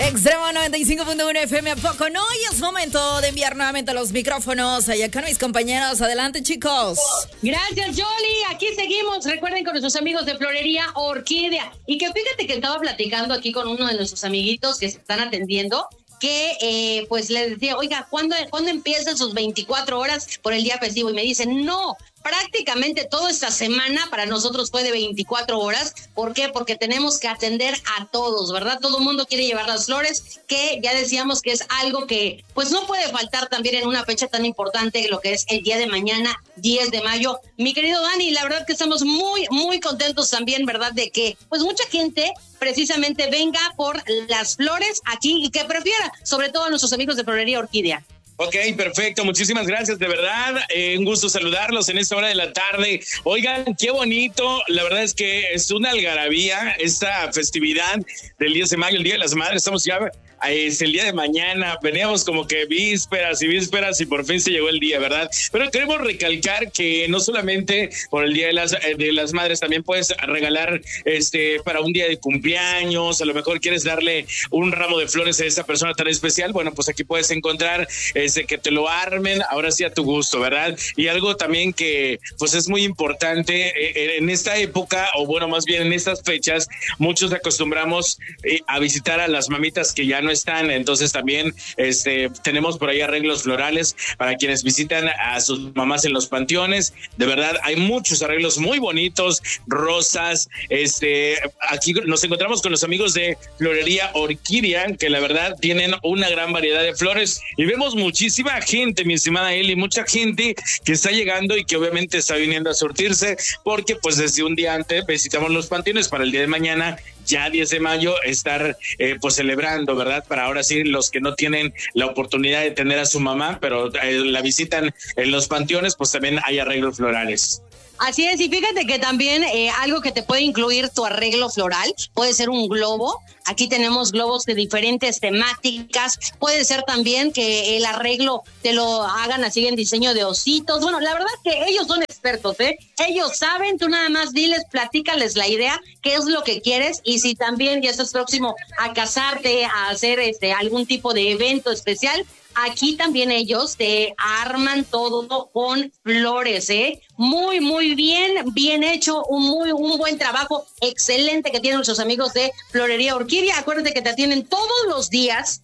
Extremo 95.1 FM, ¿a poco no? Y es momento de enviar nuevamente los micrófonos allá con mis compañeros. Adelante, chicos. Gracias, Yoli. Aquí seguimos. Recuerden con nuestros amigos de Florería Orquídea. Y que fíjate que estaba platicando aquí con uno de nuestros amiguitos que se están atendiendo, que pues les decía, oiga, ¿cuándo empiezan sus 24 horas por el día festivo? Y me dicen, no, prácticamente toda esta semana para nosotros fue de 24 horas. ¿Por qué? Porque tenemos que atender a todos, ¿verdad? Todo el mundo quiere llevar las flores, que ya decíamos que es algo que pues no puede faltar también en una fecha tan importante, lo que es el día de mañana, 10 de mayo. Mi querido Dani, la verdad que estamos muy, muy contentos también, ¿verdad? De que pues mucha gente precisamente venga por las flores aquí y que prefiera, sobre todo a nuestros amigos de Florería Orquídea. Ok, perfecto, muchísimas gracias, de verdad, un gusto saludarlos en esta hora de la tarde. Oigan, qué bonito, la verdad es que es una algarabía esta festividad del 10 de mayo, el Día de las Madres. Estamos ya, es el día de mañana, veníamos como que vísperas y por fin se llegó el día, ¿verdad? Pero queremos recalcar que no solamente por el Día de las Madres, también puedes regalar para un día de cumpleaños, a lo mejor quieres darle un ramo de flores a esa persona tan especial. Bueno, pues aquí puedes encontrar que te lo armen, ahora sí a tu gusto, ¿verdad? Y algo también que pues es muy importante en esta época, o bueno, más bien en estas fechas, muchos acostumbramos a visitar a las mamitas que ya no están, entonces también tenemos por ahí arreglos florales para quienes visitan a sus mamás en los panteones. De verdad, hay muchos arreglos muy bonitos, rosas, aquí nos encontramos con los amigos de Florería Orquídea, que la verdad tienen una gran variedad de flores, y vemos muchísima gente, mi estimada Eli, mucha gente que está llegando y que obviamente está viniendo a surtirse, porque pues desde un día antes visitamos los panteones para el día de mañana, ya 10 de mayo, estar pues celebrando, ¿verdad? Para ahora sí, los que no tienen la oportunidad de tener a su mamá, pero la visitan en los panteones, pues también hay arreglos florales. Así es, y fíjate que también algo que te puede incluir tu arreglo floral puede ser un globo. Aquí tenemos globos de diferentes temáticas. Puede ser también que el arreglo te lo hagan así en diseño de ositos. Bueno, la verdad es que ellos son expertos, ¿eh? Ellos saben, tú nada más diles, platícales la idea, qué es lo que quieres, y si también ya estás próximo a casarte, a hacer algún tipo de evento especial, aquí también ellos te arman todo con flores, ¿eh? Muy, muy bien hecho, un buen trabajo excelente que tienen nuestros amigos de Florería Orquídea. Acuérdate que te atienden todos los días,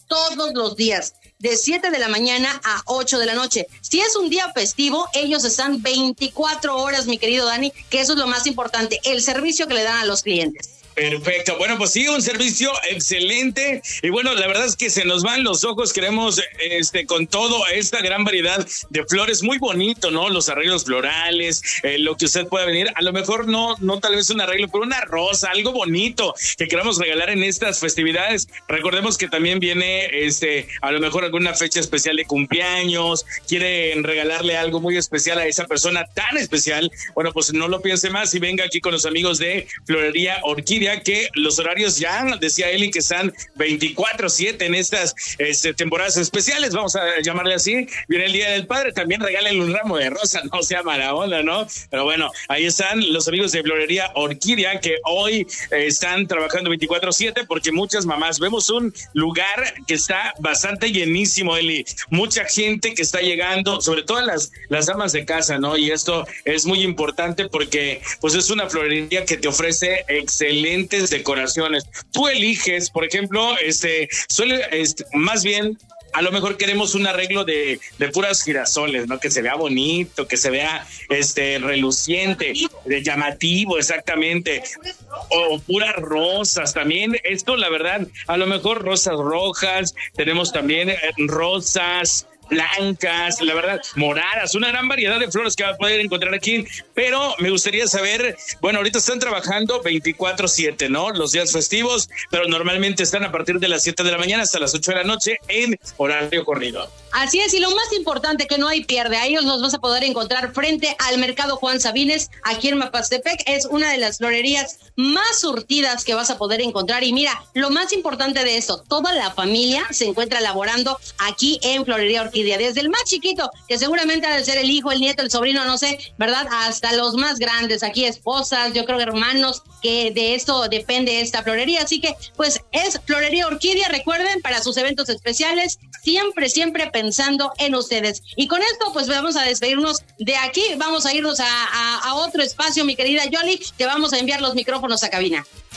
de 7 de la mañana a 8 de la noche. Si es un día festivo, ellos están 24 horas, mi querido Dani, que eso es lo más importante, el servicio que le dan a los clientes. Perfecto, bueno, pues sí, un servicio excelente, y bueno, la verdad es que se nos van los ojos. Queremos con toda esta gran variedad de flores, muy bonito, ¿no? Los arreglos florales, lo que usted pueda venir, a lo mejor no tal vez un arreglo, pero una rosa, algo bonito que queramos regalar en estas festividades. Recordemos que también viene a lo mejor alguna fecha especial de cumpleaños, quieren regalarle algo muy especial a esa persona tan especial. Bueno, pues no lo piense más y venga aquí con los amigos de Florería Orquídea, que los horarios ya, decía Eli, que están 24/7 en estas temporadas especiales, vamos a llamarle así. Viene el Día del Padre, también regálenle un ramo de rosa, no sea mala onda, ¿no? Pero bueno, ahí están los amigos de Florería Orquídea, que hoy están trabajando 24/7, porque muchas mamás, vemos un lugar que está bastante llenísimo, Eli, mucha gente que está llegando, sobre todo las amas de casa, ¿no? Y esto es muy importante porque pues es una florería que te ofrece excelentes decoraciones. Tú eliges, por ejemplo, más bien, a lo mejor queremos un arreglo de puras girasoles, ¿no? Que se vea bonito, que se vea reluciente, llamativo, exactamente. O puras rosas también. Esto, la verdad, a lo mejor rosas rojas, tenemos también rosas blancas, la verdad, moradas, una gran variedad de flores que va a poder encontrar aquí, pero me gustaría saber, bueno, ahorita están trabajando 24/7, ¿no? Los días festivos, pero normalmente están a partir de las 7 de la mañana hasta las 8 de la noche en horario corrido. Así es, y lo más importante, que no hay pierde, a ellos los vas a poder encontrar frente al Mercado Juan Sabines, aquí en Mapastepec. Es una de las florerías más surtidas que vas a poder encontrar, y mira, lo más importante de esto, toda la familia se encuentra laborando aquí en Florería Orquídea. Orquídea, desde el más chiquito, que seguramente ha de ser el hijo, el nieto, el sobrino, no sé, ¿verdad? Hasta los más grandes, aquí esposas, yo creo hermanos, que de esto depende esta florería, así que pues es Florería Orquídea, recuerden, para sus eventos especiales, siempre pensando en ustedes. Y con esto pues vamos a despedirnos de aquí, vamos a irnos a otro espacio, mi querida Yoli, que vamos a enviar los micrófonos a cabina.